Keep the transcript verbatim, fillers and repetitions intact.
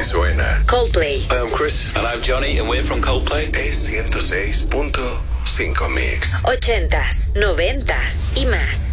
que suena. Coldplay. Hi, I'm Chris. And I'm Johnny, and we're from Coldplay. Es ciento seis punto cinco Mix. Ochentas, noventas y más.